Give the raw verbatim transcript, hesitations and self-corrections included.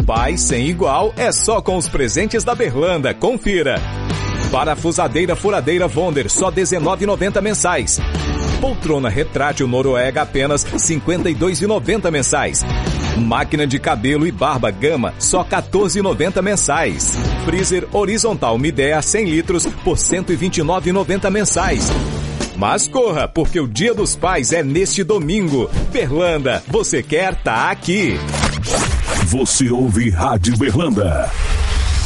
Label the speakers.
Speaker 1: Pai sem igual é só com os presentes da Berlanda. Confira. Parafusadeira furadeira Wonder, só dezenove reais e noventa centavos mensais. Poltrona retrátil Noruega, apenas cinquenta e dois reais e noventa centavos mensais. Máquina de cabelo e barba Gama, só quatorze reais e noventa centavos mensais. Freezer horizontal Midea cem litros por cento e vinte e nove reais e noventa centavos mensais. Mas corra, porque o Dia dos Pais é neste domingo. Berlanda, você quer tá aqui.
Speaker 2: Você ouve Rádio Berlanda.